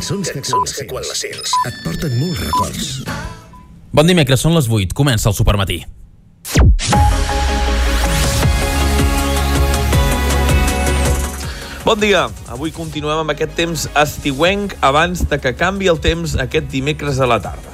Cançons que quan les sents et porten molts records. Bon dimecres, són les 8, comença el Supermatí. Bon dia, avui continuem amb aquest temps estiuenc abans de que canvi el temps aquest dimecres a la tarda.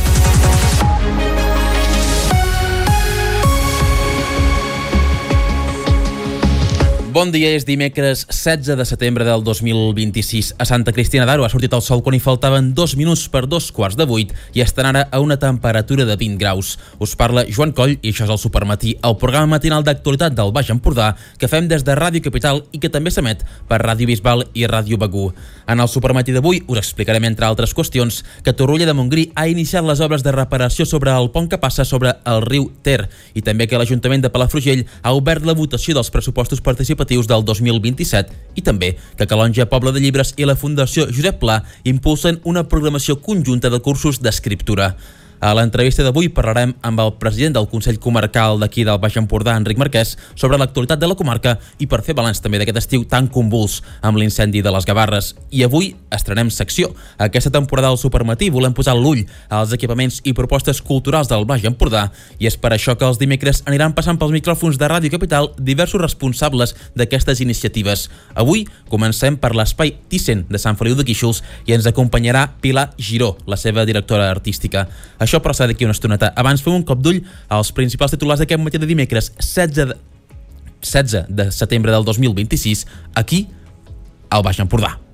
Bon dia, és dimecres 16 de setembre del 2026. A Santa Cristina d'Aro ha sortit el sol quan hi faltaven 2 minuts per 2:15 i estan ara a una temperatura de 20 graus. Us parla Joan Coll i això és el Supermatí, el programa matinal d'actualitat del Baix Empordà que fem des de Ràdio Capital i que també s'emet per Ràdio Bisbal i Ràdio Begur. En el Supermatí d'avui us explicarem, entre altres qüestions, que Torroella de Montgrí ha iniciat les obres de reparació sobre el pont que passa sobre el riu Ter i també que l'Ajuntament de Palafrugell ha obert la votació dels pressupostos participatius del 2027 i també que Calonja, Poble de Llibres i la Fundació Josep Pla impulsen una programació conjunta de cursos d'escriptura. A l'entrevista d'avui parlarem amb el president del Consell Comarcal d'aquí del Baix Empordà, Enric Marquès, sobre l'actualitat de la comarca i per fer balanç també d'aquest estiu tan convuls amb l'incendi de les Gavarres. I avui estrenem secció. Aquesta temporada del Supermatí volem posar l'ull als equipaments i propostes culturals del Baix Empordà i és per això que els dimecres aniran passant pels micròfons de Ràdio Capital diversos responsables d'aquestes iniciatives. Avui comencem per l'espai Thyssen de Sant Feliu de Guíxols i ens acompanyarà Pilar Giró, la seva directora artística. Això per ser d'aquí una estoneta. Abans fem un cop d'ull als principals titulars d'aquest matí de dimecres 16 de setembre del 2026 aquí al Baix Empordà.